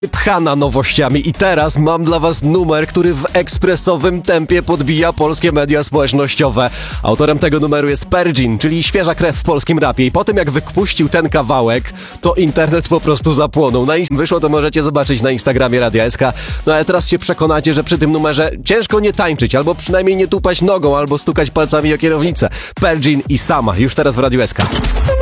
pchana nowościami i teraz mam dla was numer, który w ekspresowym tempie podbija polskie media społecznościowe. Autorem tego numeru jest Perdzin, czyli świeża krew w polskim rapie i po tym jak wypuścił ten kawałek, to internet po prostu zapłonął. Wyszło to możecie zobaczyć na Instagramie Radia SK, no ale teraz się przekonacie, że przy tym numerze ciężko nie tańczyć, albo przynajmniej nie tupać nogą, albo stukać palcami o kierownicę. Perdzin i Sama, już teraz w Radiu SK.